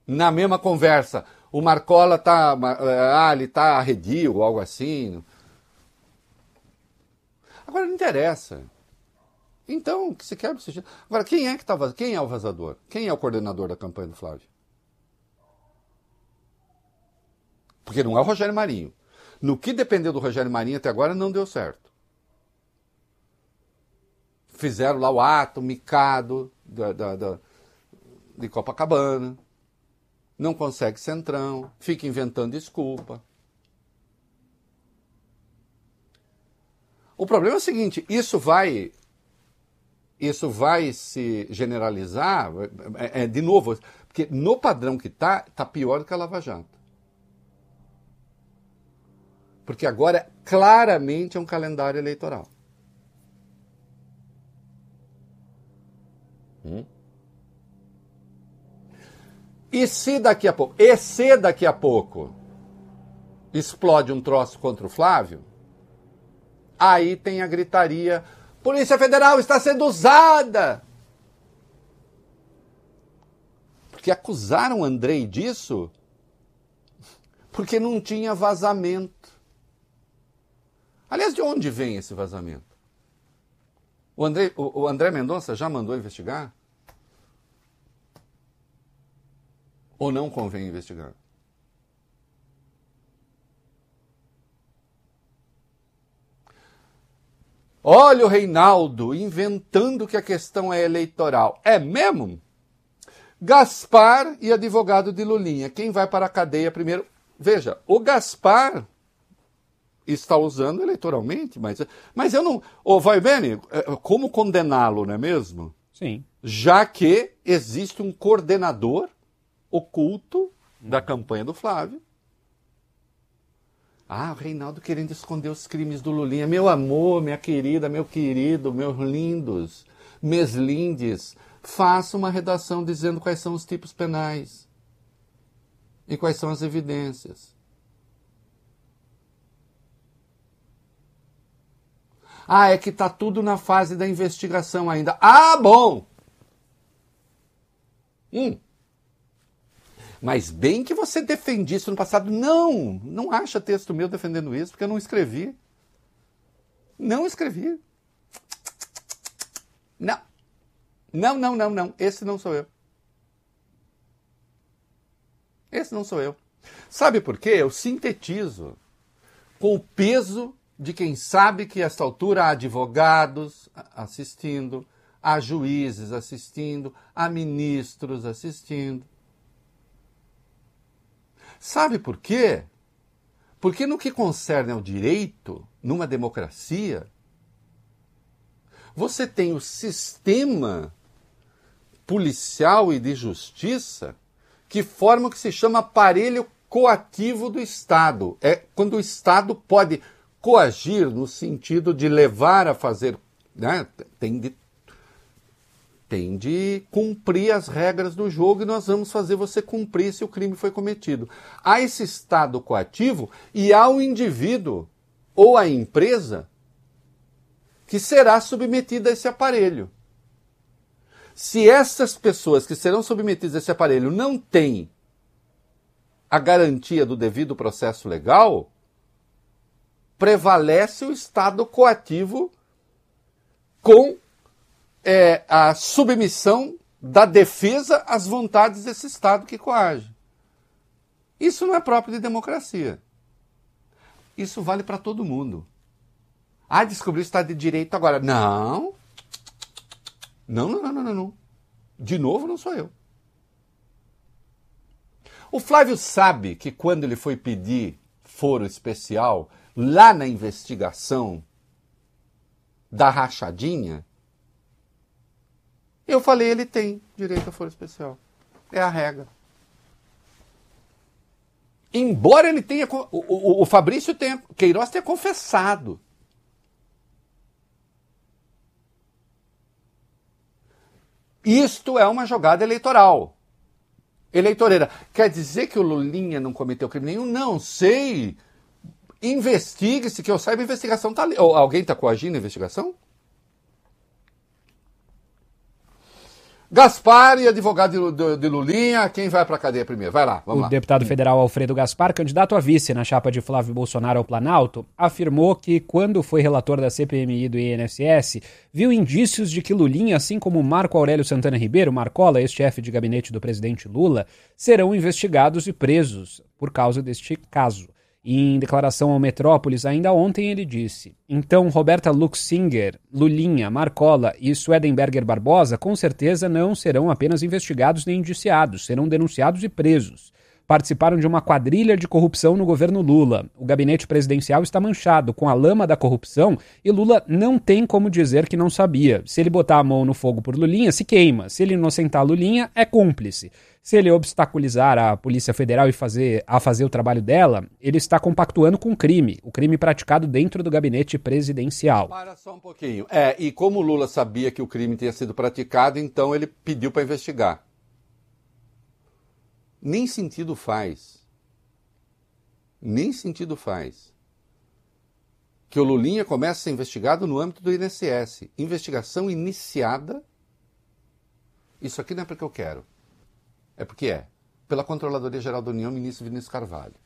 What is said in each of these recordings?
Na mesma conversa, o Marcola ele tá arredio, algo assim. Agora não interessa. Então, o que se quer... Agora, quem é o vazador? Quem é o coordenador da campanha do Flávio? Porque não é o Rogério Marinho. No que dependeu do Rogério Marinho até agora, não deu certo. Fizeram lá o ato micado de Copacabana. Não consegue centrão. Fica inventando desculpa. O problema é o seguinte, isso vai se generalizar, de novo, porque no padrão que tá pior do que a Lava Jato. Porque agora claramente é um calendário eleitoral. E se daqui a pouco explode um troço contra o Flávio, aí tem a gritaria: Polícia Federal está sendo usada! Porque acusaram o Andrei disso porque não tinha vazamento. Aliás, de onde vem esse vazamento? O André Mendonça já mandou investigar? Ou não convém investigar? Olha o Reinaldo inventando que a questão é eleitoral. É mesmo? Gaspar e advogado de Lulinha. Quem vai para a cadeia primeiro? Veja, o Gaspar está usando eleitoralmente, mas eu não... Ô, vai bem, como condená-lo, não é mesmo? Sim. Já que existe um coordenador oculto da campanha do Flávio. O Reinaldo querendo esconder os crimes do Lulinha. Meu amor, minha querida, meu querido, meus lindos, meus lindes, faça uma redação dizendo quais são os tipos penais e quais são as evidências. É que está tudo na fase da investigação ainda. Bom! Mas bem que você defendia isso no passado. Não acha texto meu defendendo isso, porque eu não escrevi. Não escrevi. Não. Esse não sou eu. Esse não sou eu. Sabe por quê? Eu sintetizo com o peso de quem sabe que, a esta altura, há advogados assistindo, há juízes assistindo, há ministros assistindo. Sabe por quê? Porque no que concerne ao direito, numa democracia, você tem o sistema policial e de justiça que forma o que se chama aparelho coativo do Estado. É quando o Estado pode coagir no sentido de levar a fazer, né? Tem de cumprir as regras do jogo e nós vamos fazer você cumprir se o crime foi cometido. Há esse estado coativo e há o indivíduo ou a empresa que será submetida a esse aparelho. Se essas pessoas que serão submetidas a esse aparelho não têm a garantia do devido processo legal, prevalece o estado coativo com a submissão da defesa às vontades desse Estado que coage. Isso não é próprio de democracia. Isso vale para todo mundo. Descobriu o Estado de Direito agora. Não. De novo, não sou eu. O Flávio sabe que quando ele foi pedir foro especial, lá na investigação da rachadinha, eu falei, ele tem direito a foro especial. É a regra. Embora ele tenha... O Fabrício Queiroz tenha confessado. Isto é uma jogada eleitoral. Eleitoreira. Quer dizer que o Lulinha não cometeu crime nenhum? Não sei. Investigue-se, que eu saiba, a investigação está ali. Alguém está coagindo a investigação? Gaspar e advogado de Lulinha, quem vai para a cadeia primeiro? Vai lá, vamos lá. O deputado federal Alfredo Gaspar, candidato a vice na chapa de Flávio Bolsonaro ao Planalto, afirmou que, quando foi relator da CPMI do INSS, viu indícios de que Lulinha, assim como Marco Aurélio Santana Ribeiro, Marcola, ex-chefe de gabinete do presidente Lula, serão investigados e presos por causa deste caso. Em declaração ao Metrópolis, ainda ontem, ele disse: então, Roberta Luxinger, Lulinha, Marcola e Swedenberger Barbosa com certeza não serão apenas investigados nem indiciados, serão denunciados e presos. Participaram de uma quadrilha de corrupção no governo Lula. O gabinete presidencial está manchado com a lama da corrupção e Lula não tem como dizer que não sabia. Se ele botar a mão no fogo por Lulinha, se queima. Se ele inocentar Lulinha, é cúmplice. Se ele obstaculizar a Polícia Federal e fazer o trabalho dela, ele está compactuando com o crime praticado dentro do gabinete presidencial. Para só um pouquinho. E como o Lula sabia que o crime tinha sido praticado, então ele pediu para investigar. Nem sentido faz. Nem sentido faz. Que o Lulinha comece a ser investigado no âmbito do INSS. Investigação iniciada. Isso aqui não é porque eu quero. É porque é. Pela Controladoria Geral da União, ministro Vinícius Carvalho.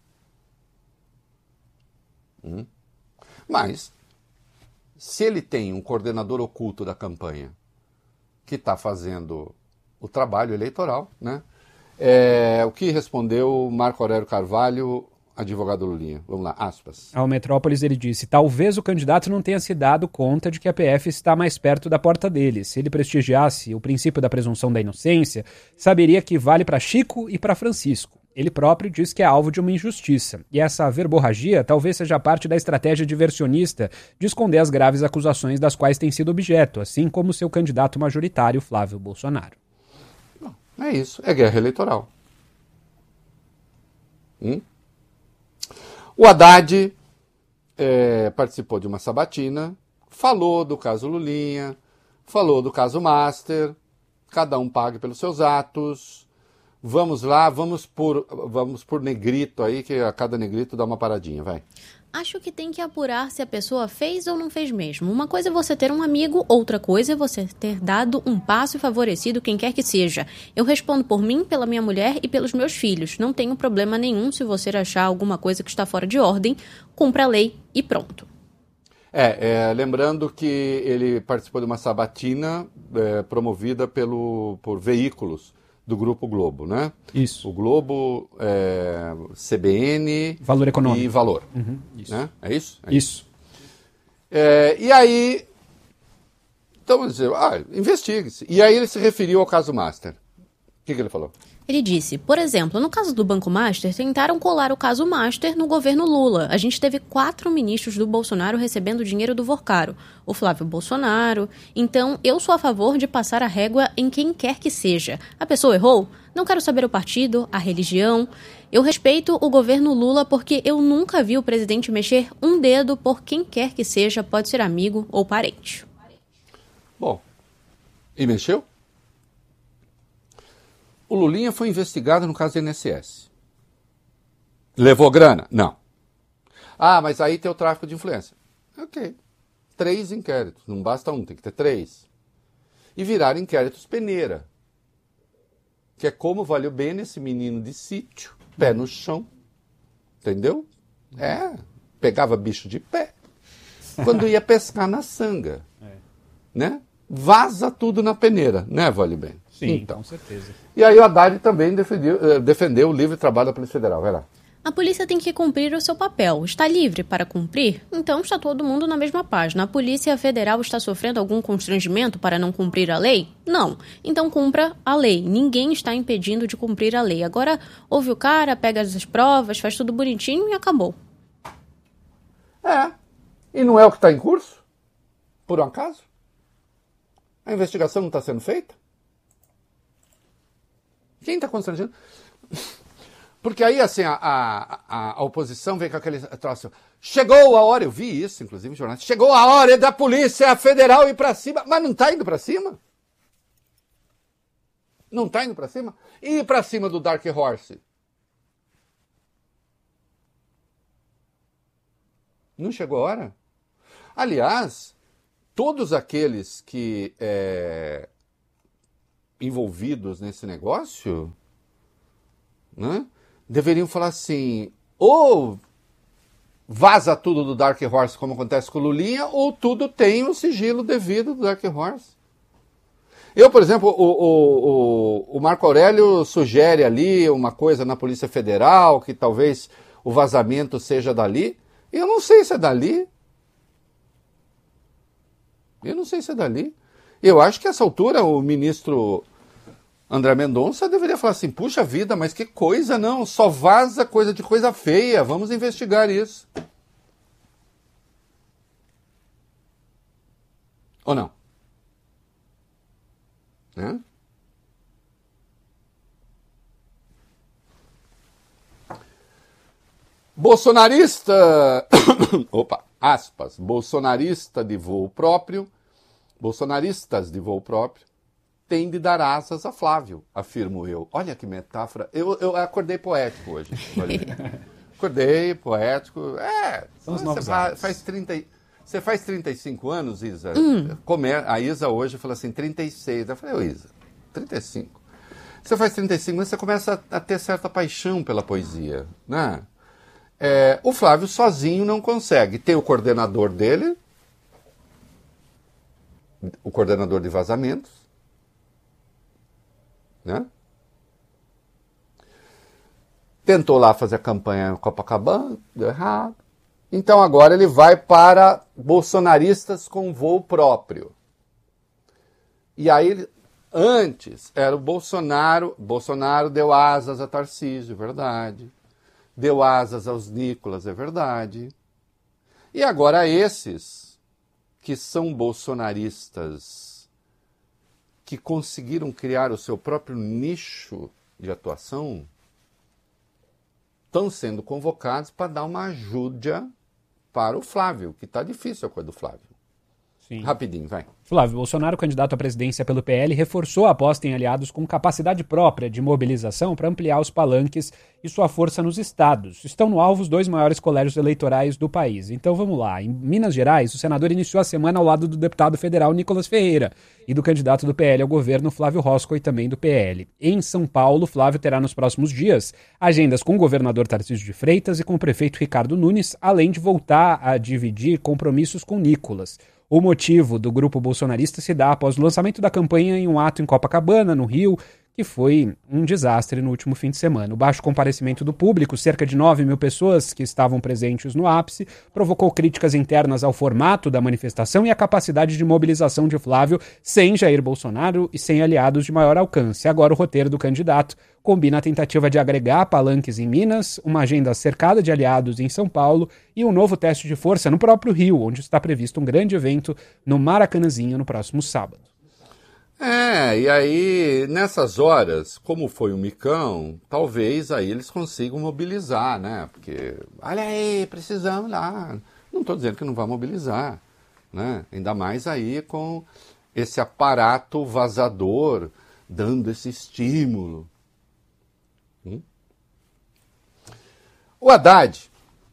Mas, se ele tem um coordenador oculto da campanha que está fazendo o trabalho eleitoral, né? O que respondeu Marco Aurélio Carvalho, advogado Lulinha? Vamos lá, aspas. Ao Metrópolis ele disse: talvez o candidato não tenha se dado conta de que a PF está mais perto da porta dele. Se ele prestigiasse o princípio da presunção da inocência, saberia que vale para Chico e para Francisco. Ele próprio diz que é alvo de uma injustiça. E essa verborragia talvez seja parte da estratégia diversionista de esconder as graves acusações das quais tem sido objeto, assim como seu candidato majoritário, Flávio Bolsonaro. É isso, é guerra eleitoral. O Haddad participou de uma sabatina, falou do caso Lulinha, falou do caso Master, cada um pague pelos seus atos. Vamos lá, vamos por negrito aí, que a cada negrito dá uma paradinha, vai. Acho que tem que apurar se a pessoa fez ou não fez mesmo. Uma coisa é você ter um amigo, outra coisa é você ter dado um passo e favorecido quem quer que seja. Eu respondo por mim, pela minha mulher e pelos meus filhos. Não tenho problema nenhum se você achar alguma coisa que está fora de ordem, cumpra a lei e pronto. Lembrando que ele participou de uma sabatina promovida por veículos do Grupo Globo, né? Isso. O Globo, CBN... Valor Econômico. E Valor. Isso. Né? É isso? Isso. E aí... Então, vamos dizer, investigue-se. E aí ele se referiu ao caso Master. O que ele falou? Ele disse, por exemplo, no caso do Banco Master, tentaram colar o caso Master no governo Lula. A gente teve 4 ministros do Bolsonaro recebendo dinheiro do Vorcaro. O Flávio Bolsonaro. Então, eu sou a favor de passar a régua em quem quer que seja. A pessoa errou? Não quero saber o partido, a religião. Eu respeito o governo Lula porque eu nunca vi o presidente mexer um dedo por quem quer que seja, pode ser amigo ou parente. Bom, e mexeu? O Lulinha foi investigado no caso do INSS. Levou grana? Não. Mas aí tem o tráfico de influência. Ok. 3 inquéritos. Não basta um, tem que ter 3. E viraram inquéritos peneira. Que é como valeu bem esse menino de sítio, pé no chão. Entendeu? Pegava bicho de pé. Quando ia pescar na sanga. Né? Vaza tudo na peneira, né, Vale Bem? Sim, então, com certeza. E aí o Haddad também defendeu o livre trabalho da Polícia Federal. Vai lá. A polícia tem que cumprir o seu papel. Está livre para cumprir? Então está todo mundo na mesma página. A Polícia Federal está sofrendo algum constrangimento para não cumprir a lei? Não. Então cumpra a lei. Ninguém está impedindo de cumprir a lei. Agora ouve o cara, pega as provas, faz tudo bonitinho e acabou. E não é o que está em curso? Por um acaso? A investigação não está sendo feita? Quem está constrangendo? Porque aí, assim, a oposição vem com aquele troço. Chegou a hora, eu vi isso, inclusive, jornalista. Chegou a hora da Polícia Federal ir para cima. Mas não está indo para cima? Não está indo para cima? E ir para cima do Dark Horse? Não chegou a hora? Aliás, todos aqueles que envolvidos nesse negócio, né, deveriam falar assim, ou vaza tudo do Dark Horse, como acontece com o Lulinha, ou tudo tem o sigilo devido do Dark Horse. Eu, por exemplo, o Marco Aurélio sugere ali uma coisa na Polícia Federal, que talvez o vazamento seja dali. Eu não sei se é dali. Eu acho que a essa altura o ministro André Mendonça deveria falar assim, puxa vida, mas que coisa, não, só vaza coisa de coisa feia, vamos investigar isso. Ou não? Né? Bolsonarista, aspas, bolsonaristas de voo próprio, tem de dar asas a Flávio, afirmo eu. Olha que metáfora, eu acordei poético hoje. Acordei poético, São os novos Você faz 35 anos, Isa? A Isa hoje falou assim, 36. Eu falei, Isa, 35. Você faz 35 anos, você começa a ter certa paixão pela poesia, né? O Flávio sozinho não consegue. Tem o coordenador dele, o coordenador de vazamentos, né? Tentou lá fazer a campanha em Copacabana, deu errado. Então agora ele vai para bolsonaristas com voo próprio. E aí, antes, era o Bolsonaro. Bolsonaro deu asas a Tarcísio, verdade. Deu asas aos Nicolas, é verdade. E agora esses, que são bolsonaristas, que conseguiram criar o seu próprio nicho de atuação, estão sendo convocados para dar uma ajuda para o Flávio, que está difícil a coisa do Flávio. Sim. Rapidinho, vai. Flávio Bolsonaro, candidato à presidência pelo PL, reforçou a aposta em aliados com capacidade própria de mobilização para ampliar os palanques e sua força nos estados. Estão no alvo os 2 maiores colégios eleitorais do país. Então vamos lá. Em Minas Gerais, o senador iniciou a semana ao lado do deputado federal Nicolas Ferreira e do candidato do PL ao governo Flávio Roscoe, também do PL. Em São Paulo, Flávio terá nos próximos dias agendas com o governador Tarcísio de Freitas e com o prefeito Ricardo Nunes, além de voltar a dividir compromissos com Nicolas. O motivo do grupo bolsonarista se dá após o lançamento da campanha em um ato em Copacabana, no Rio, que foi um desastre no último fim de semana. O baixo comparecimento do público, cerca de 9 mil pessoas que estavam presentes no ápice, provocou críticas internas ao formato da manifestação e à capacidade de mobilização de Flávio sem Jair Bolsonaro e sem aliados de maior alcance. Agora o roteiro do candidato combina a tentativa de agregar palanques em Minas, uma agenda cercada de aliados em São Paulo e um novo teste de força no próprio Rio, onde está previsto um grande evento no Maracanãzinho no próximo sábado. E aí, nessas horas, como foi o micão, talvez aí eles consigam mobilizar, né? Porque, olha aí, precisamos lá. Não estou dizendo que não vai mobilizar, né? Ainda mais aí com esse aparato vazador dando esse estímulo. O Haddad,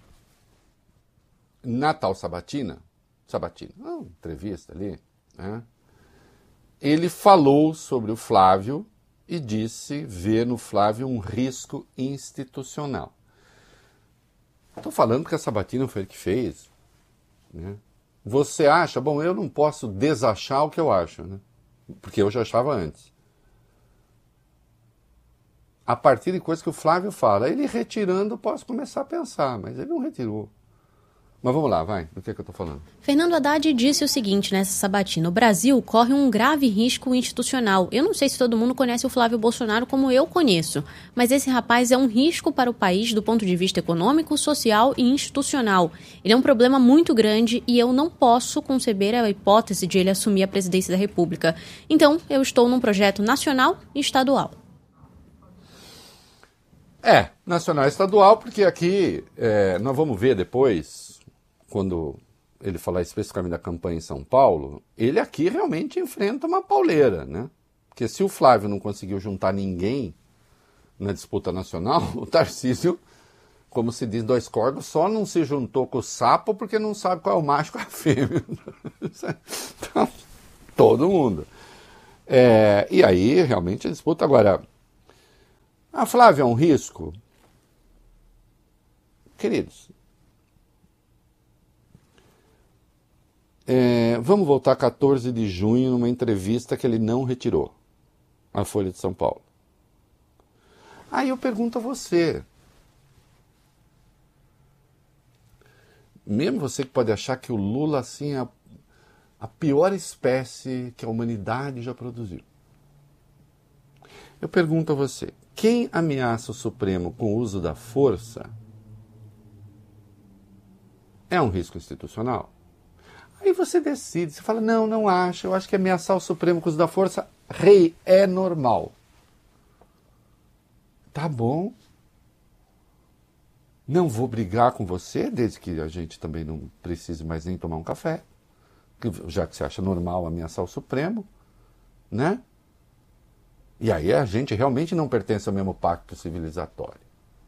na tal Sabatina, uma entrevista ali, né? Ele falou sobre o Flávio e disse ver no Flávio um risco institucional. Estou falando que a Sabatina foi ele que fez, né? Você acha? Bom, eu não posso desachar o que eu acho, né? Porque eu já achava antes. A partir de coisas que o Flávio fala, ele retirando, eu posso começar a pensar, mas ele não retirou. Mas vamos lá, vai, do que eu estou falando? Fernando Haddad disse o seguinte nessa sabatina: o Brasil corre um grave risco institucional. Eu não sei se todo mundo conhece o Flávio Bolsonaro como eu conheço, mas esse rapaz é um risco para o país do ponto de vista econômico, social e institucional. Ele é um problema muito grande e eu não posso conceber a hipótese de ele assumir a presidência da República. Então, eu estou num projeto nacional e estadual. Nacional e estadual, porque aqui nós vamos ver depois, quando ele falar especificamente da campanha em São Paulo, ele aqui realmente enfrenta uma pauleira, né? Porque se o Flávio não conseguiu juntar ninguém na disputa nacional, o Tarcísio, como se diz, 2 corgos, só não se juntou com o sapo porque não sabe qual é o macho e qual é a fêmea. Então, todo mundo. E aí, realmente, a disputa. Agora, a Flávia é um risco? Queridos, vamos voltar a 14 de junho numa entrevista que ele não retirou à Folha de São Paulo. Aí eu pergunto a você, mesmo você que pode achar que o Lula assim, é a pior espécie que a humanidade já produziu, eu pergunto a você, quem ameaça o Supremo com o uso da força é um risco institucional? Aí você decide, você fala, não acho, eu acho que ameaçar o Supremo com o uso da força, rei, é normal. Tá bom. Não vou brigar com você, desde que a gente também não precise mais nem tomar um café, já que você acha normal ameaçar o Supremo, né? E aí a gente realmente não pertence ao mesmo pacto civilizatório.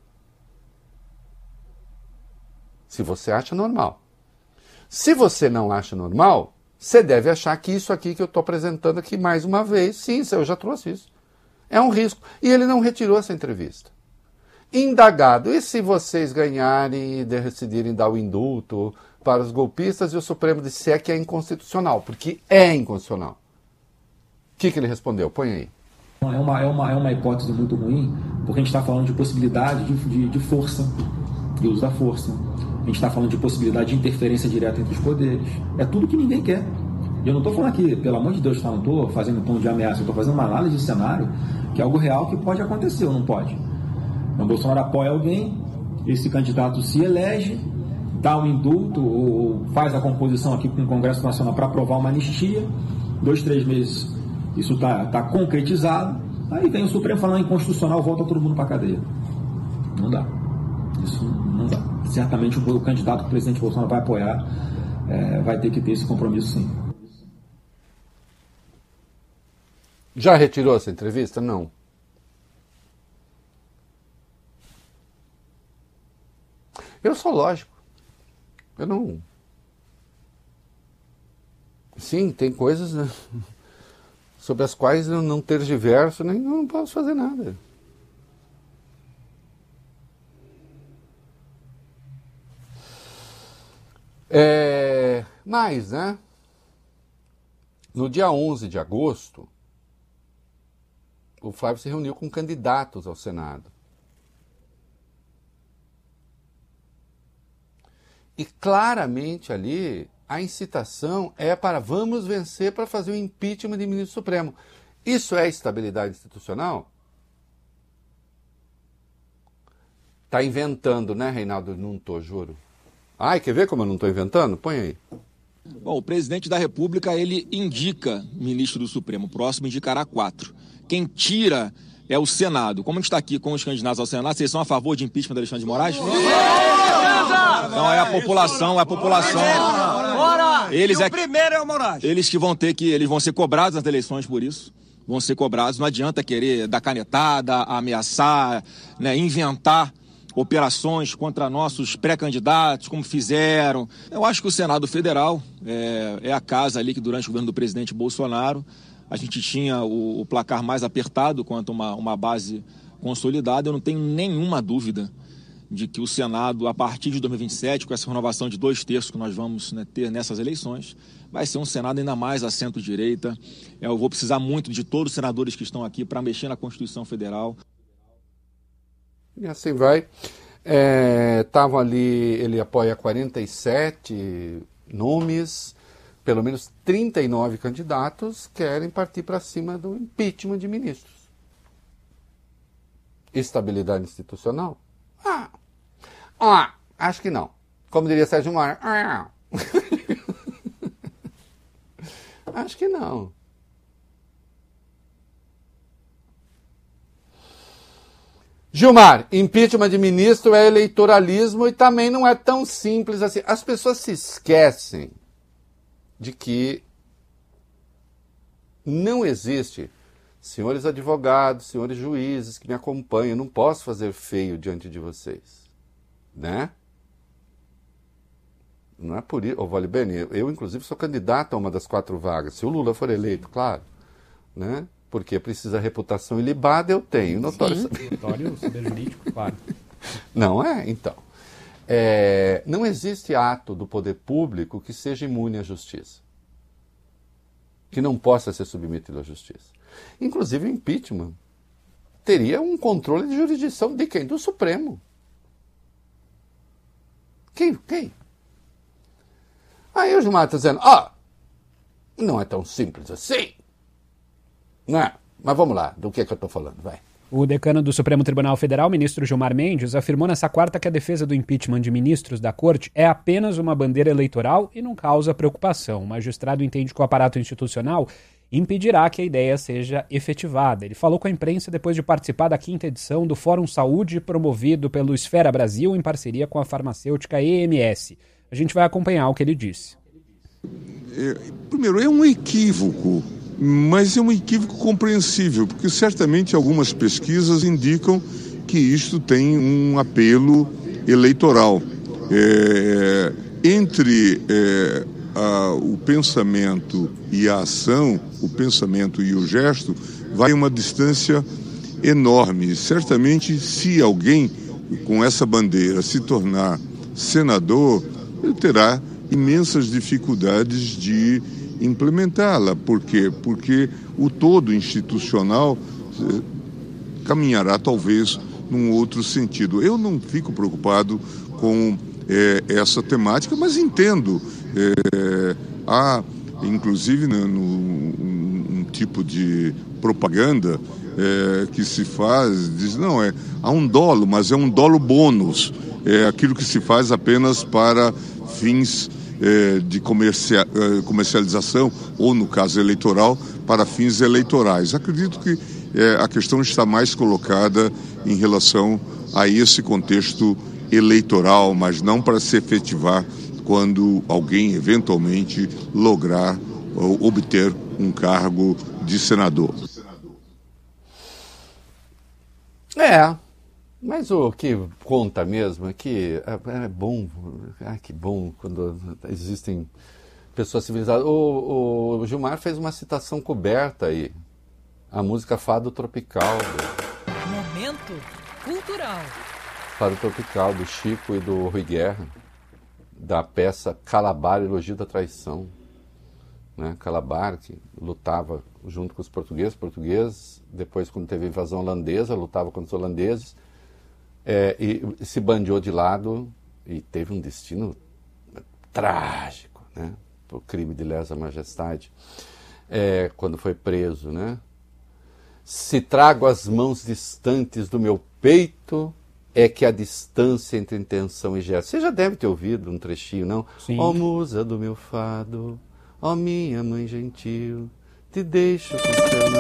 Se você acha normal. Se você não acha normal, você deve achar que isso aqui que eu estou apresentando aqui mais uma vez, sim, eu já trouxe isso. É um risco. E ele não retirou essa entrevista. Indagado. E se vocês ganharem e decidirem dar o indulto para os golpistas e o Supremo disser que é inconstitucional? Porque é inconstitucional. O que ele respondeu? Põe aí. É uma hipótese muito ruim, porque a gente está falando de possibilidade de força, de uso da força. A gente está falando de possibilidade de interferência direta entre os poderes. É tudo que ninguém quer. E eu não estou falando aqui, pelo amor de Deus, não estou fazendo um tom de ameaça, eu estou fazendo uma análise de cenário que é algo real que pode acontecer ou não pode. Então, Bolsonaro apoia alguém, esse candidato se elege, dá um indulto ou faz a composição aqui com o Congresso Nacional para aprovar uma anistia, 2, 3 meses isso está concretizado, aí vem o Supremo falando inconstitucional, volta todo mundo para a cadeia. Não dá. Isso não dá. Certamente o candidato que o presidente Bolsonaro vai apoiar vai ter que ter esse compromisso, sim. Já retirou essa entrevista? Não. Eu sou lógico. Eu não... Sim, tem coisas, né, sobre as quais eu não tergiverso, nem não posso fazer nada. Mas, né? No dia 11 de agosto, o Flávio se reuniu com candidatos ao Senado. E claramente ali a incitação é para vamos vencer para fazer o impeachment de ministro supremo. Isso é estabilidade institucional? Tá inventando, né, Reinaldo? Não tô, juro. Ai, quer ver como eu não estou inventando? Põe aí. Bom, o presidente da República, ele indica ministro do Supremo. O próximo indicará 4. Quem tira é o Senado. Como a gente está aqui com os candidatos ao Senado, vocês são a favor de impeachment do Alexandre de Moraes? Não, é a população, Eles o primeiro é o Moraes. Eles vão ser cobrados nas eleições por isso. Vão ser cobrados. Não adianta querer dar canetada, ameaçar, né, inventar operações contra nossos pré-candidatos, como fizeram. Eu acho que o Senado Federal é a casa ali que durante o governo do presidente Bolsonaro a gente tinha o placar mais apertado quanto uma base consolidada. Eu não tenho nenhuma dúvida de que o Senado, a partir de 2027, com essa renovação de 2/3 que nós vamos, né, ter nessas eleições, vai ser um Senado ainda mais à centro-direita. Eu vou precisar muito de todos os senadores que estão aqui para mexer na Constituição Federal. E assim vai. Estavam ali, ele apoia 47 nomes, pelo menos 39 candidatos querem partir para cima do impeachment de ministros. Estabilidade institucional? Acho que não. Como diria Sérgio Moro. Acho que não. Gilmar, impeachment de ministro é eleitoralismo e também não é tão simples assim. As pessoas se esquecem de que não existe, senhores advogados, senhores juízes que me acompanham, eu não posso fazer feio diante de vocês, né? Não é por isso, Vale Bene, eu inclusive sou candidato a uma das 4 vagas, se o Lula for eleito, claro, né? Porque precisa reputação ilibada, eu tenho. Notório saber jurídico, claro. Não é? Então. Não existe ato do poder público que seja imune à justiça. Que não possa ser submetido à justiça. Inclusive o impeachment teria um controle de jurisdição de quem? Do Supremo. Quem? Aí o Gilmar está dizendo, não é tão simples assim. Não é? Mas vamos lá, do que eu estou falando, vai. O decano do Supremo Tribunal Federal, ministro Gilmar Mendes, afirmou nessa quarta que a defesa do impeachment de ministros da Corte é apenas uma bandeira eleitoral e não causa preocupação. O magistrado entende que o aparato institucional impedirá que a ideia seja efetivada. Ele falou com a imprensa depois de participar da 5ª edição do Fórum Saúde, promovido pelo Esfera Brasil em parceria com a farmacêutica EMS. A gente vai acompanhar o que ele disse. Primeiro, é um equívoco, mas é um equívoco compreensível, porque certamente algumas pesquisas indicam que isto tem um apelo eleitoral. Entre o pensamento e a ação, o pensamento e o gesto, vai uma distância enorme. Certamente, se alguém com essa bandeira se tornar senador, ele terá imensas dificuldades de implementá-la. Por quê? Porque o todo institucional caminhará talvez num outro sentido. Eu não fico preocupado com essa temática, mas entendo. Há, inclusive, um tipo de propaganda que se faz, diz, há um dolo, mas é um dolo bônus. É aquilo que se faz apenas para fins de comercialização, ou no caso eleitoral, para fins eleitorais. Acredito que a questão está mais colocada em relação a esse contexto eleitoral, mas não para se efetivar quando alguém eventualmente lograr obter um cargo de senador. Mas o que conta mesmo é que é bom, que bom quando existem pessoas civilizadas. O Gilmar fez uma citação coberta aí, a música Fado Tropical. Momento cultural. Fado Tropical, do Chico e do Rui Guerra, da peça Calabar, Elogio da Traição. Né? Calabar, que lutava junto com os portugueses, depois quando teve a invasão holandesa, lutava contra os holandeses, e se bandeou de lado e teve um destino trágico, né? Por crime de lesa majestade, quando foi preso, né? Se trago as mãos distantes do meu peito, é que a distância entre intenção e gesto. Você já deve ter ouvido um trechinho, não? Sim. Ó musa do meu fado, ó minha mãe gentil, te deixo com seu